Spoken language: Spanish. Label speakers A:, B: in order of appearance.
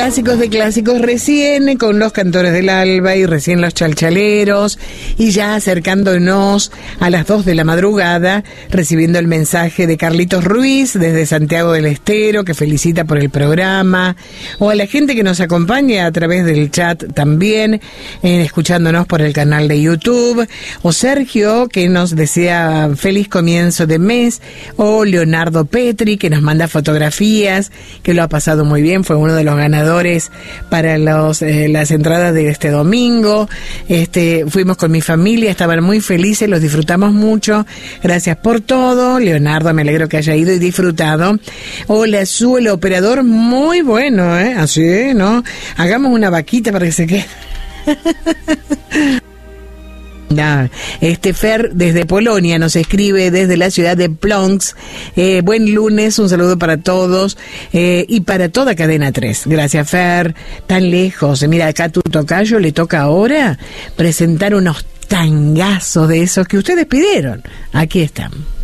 A: clásicos de clásicos, recién con los cantores del alba y recién los chalchaleros, y ya acercándonos a las 2 de la madrugada, recibiendo el mensaje de Carlitos Ruiz desde Santiago del Estero, que felicita por el programa, o a la gente que nos acompaña a través del chat también, escuchándonos por el canal de YouTube, o Sergio, que nos desea feliz comienzo de mes, o Leonardo Petri, que nos manda fotografías, que lo ha pasado muy bien, fue uno de los ganadores para las entradas de este domingo. Fuimos con mi familia, estaban muy felices, los disfrutamos mucho. Gracias por todo, Leonardo, me alegro que haya ido y disfrutado. Hola, Su, el operador, muy bueno, así, ¿no? Hagamos una vaquita para que se quede. Fer desde Polonia nos escribe desde la ciudad de Plonsk. Buen lunes, un saludo para todos y para toda Cadena 3. Gracias, Fer, tan lejos. Mira, acá a tu tocayo le toca ahora presentar unos tangazos de esos que ustedes pidieron. Aquí están.